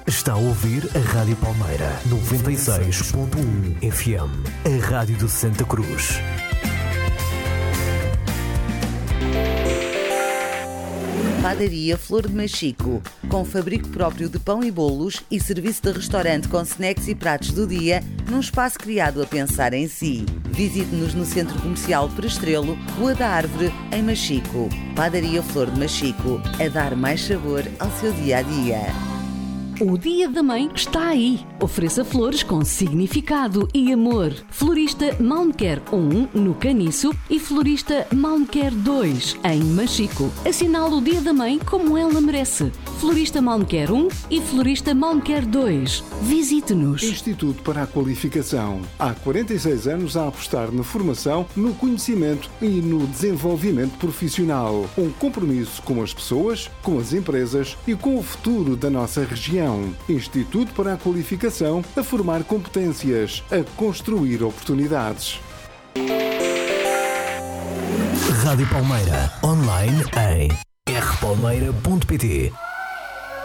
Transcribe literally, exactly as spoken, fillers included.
Está a ouvir a Rádio Palmeira noventa e seis ponto um F M, a Rádio de Santa Cruz. Padaria Flor de Machico, com fabrico próprio de pão e bolos e serviço de restaurante com snacks e pratos do dia, num espaço criado a pensar em si. Visite-nos no Centro Comercial Prestrelo, Rua da Árvore, em Machico. Padaria Flor de Machico, a dar mais sabor ao seu dia-a-dia. O Dia da Mãe está aí. Ofereça flores com significado e amor. Florista Malmquer um, no Caniço, e Florista Malmquer dois, em Machico. Assinale o Dia da Mãe como ela merece. Florista Malmquer um e Florista Malmquer dois. Visite-nos. Instituto para a Qualificação. Há quarenta e seis anos a apostar na formação, no conhecimento e no desenvolvimento profissional. Um compromisso com as pessoas, com as empresas e com o futuro da nossa região. Instituto para a Qualificação, a formar competências, a construir oportunidades. Rádio Palmeira, online em r palmeira ponto pt.